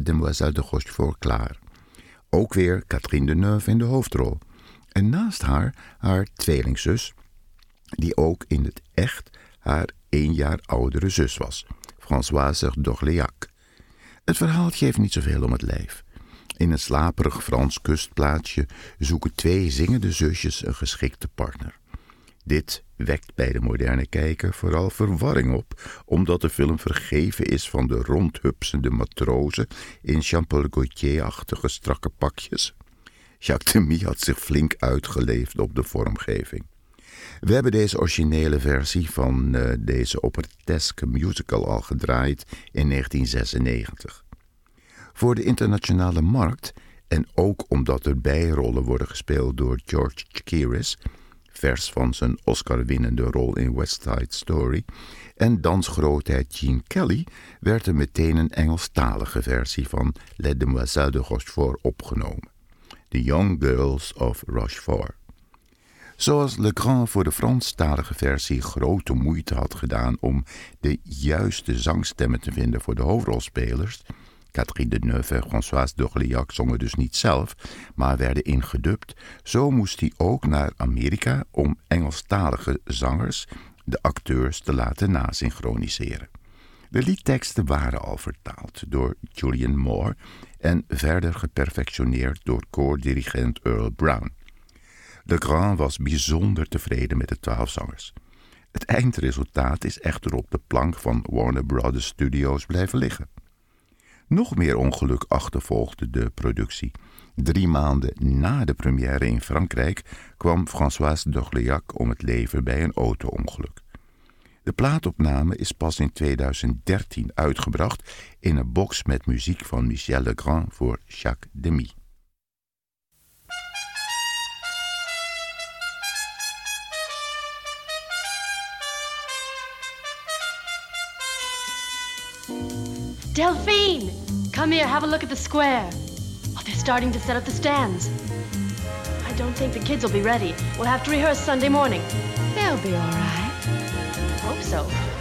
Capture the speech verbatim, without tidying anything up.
Demoiselle de Rochefort klaar. Ook weer Catherine Deneuve in de hoofdrol. En naast haar haar tweelingzus, die ook in het echt haar één jaar oudere zus was, Françoise d'Orléac. Het verhaal geeft niet zoveel om het lijf. In een slaperig Frans kustplaatsje zoeken twee zingende zusjes een geschikte partner. Dit wekt bij de moderne kijker vooral verwarring op, omdat de film vergeven is van de rondhupsende matrozen in Jean-Paul Gaultier-achtige strakke pakjes. Jacques Demy had zich flink uitgeleefd op de vormgeving. We hebben deze originele versie van uh, deze operetteske musical al gedraaid in negentien zesennegentig. Voor de internationale markt, en ook omdat er bijrollen worden gespeeld door George Chakiris, vers van zijn Oscar-winnende rol in West Side Story, en dansgrootheid Gene Kelly, werd er meteen een Engelstalige versie van Les Demoiselles de Rochefort opgenomen. The Young Girls of Rochefort. Zoals Legrand voor de Franstalige versie grote moeite had gedaan om de juiste zangstemmen te vinden voor de hoofdrolspelers, Catherine Deneuve en Françoise d'Orléac zongen dus niet zelf, maar werden ingedubt, zo moest hij ook naar Amerika om Engelstalige zangers de acteurs te laten nasynchroniseren. De liedteksten waren al vertaald door Julian Moore en verder geperfectioneerd door koordirigent Earl Brown. Legrand was bijzonder tevreden met de twaalf zangers. Het eindresultaat is echter op de plank van Warner Brothers Studios blijven liggen. Nog meer ongeluk achtervolgde de productie. Drie maanden na de première in Frankrijk kwam Françoise d'Orléac om het leven bij een auto-ongeluk. De plaatopname is pas in tweeduizend dertien uitgebracht in een box met muziek van Michel Legrand voor Jacques Demy. Delphine! Come here, have a look at the square. Oh, they're starting to set up the stands. I don't think the kids will be ready. We'll have to rehearse Sunday morning. They'll be all right. Hope so.